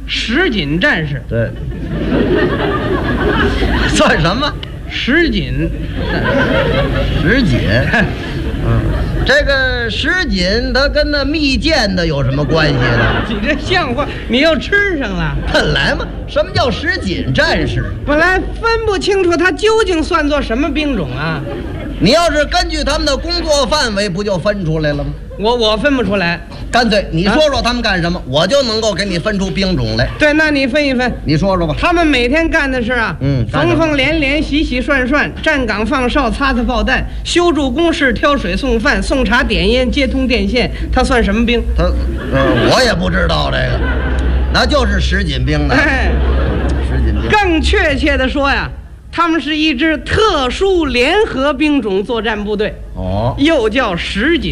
什锦战士。 对，算什么？ 什锦， 什锦。这个什锦它跟那蜜饯的有什么关系呢？ 你这像话？你又吃上了？ 本来嘛，什么叫什锦战士？ 本来分不清楚它究竟算作什么兵种啊。 你要是根据他们的工作范围，不就分出来了吗？ 我分不出来。 干脆你说说他们干什么，我就能够给你分出兵种来。 对，那你分一分。 你说说吧。 他们每天干的是啊，缝缝连连，洗洗涮涮，站岗放哨，擦擦炮弹，修筑工事，挑水送饭，送茶点烟，接通电线。他算什么兵？ 我也不知道这个，那就是什锦兵的。什锦兵。 更确切的说呀，他们是一支特殊联合兵种作战部队。 哦， 又叫什锦。